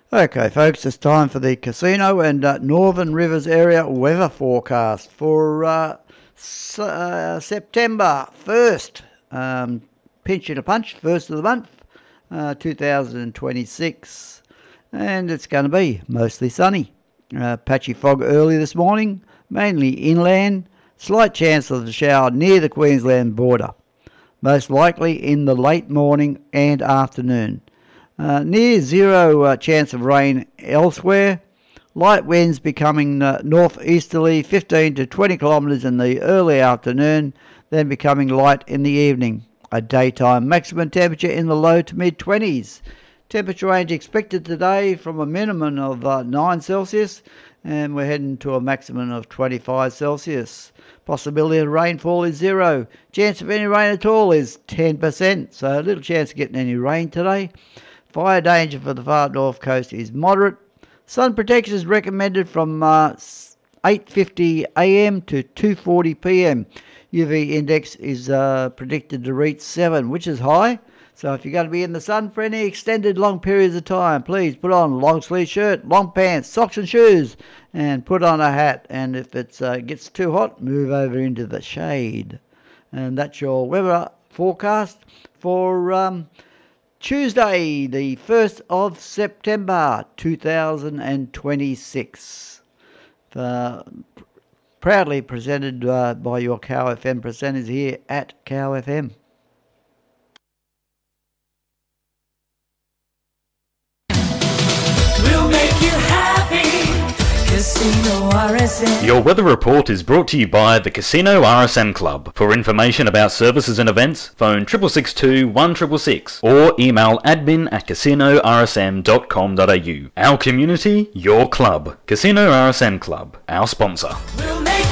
Okay, folks, it's time for the Casino and Northern Rivers area weather forecast for September 1st. Pinch and a punch, 1st of the month, 2026. And it's going to be mostly sunny. Patchy fog early this morning, mainly inland. Slight chance of a shower near the Queensland border. Most likely in the late morning and afternoon. Near zero chance of rain elsewhere. Light winds becoming northeasterly 15 to 20 kilometres in the early afternoon, then becoming light in the evening. A daytime maximum temperature in the low to mid 20s. Temperature range expected today from a minimum of 9 Celsius, and we're heading to a maximum of 25 Celsius. Possibility of rainfall is 0. Chance of any rain at all is 10%, so a little chance of getting any rain today. Fire danger for the far north coast is moderate. Sun protection is recommended from 8:50 a.m. to 2:40 p.m. UV index is predicted to reach 7, which is high. So if you're going to be in the sun for any extended long periods of time, please put on a long sleeve shirt, long pants, socks and shoes, and put on a hat. And if it gets too hot, move over into the shade. And that's your weather forecast for Tuesday, the 1st of September 2026. Proudly presented by your Cow FM presenters here at Cow FM. We'll make you happy. Casino RSM. Your weather report is brought to you by the Casino RSM Club. For information about services and events, phone 6662 1666 or email admin@casinorsm.com.au. Our community, your club. Casino RSM Club, our sponsor. We'll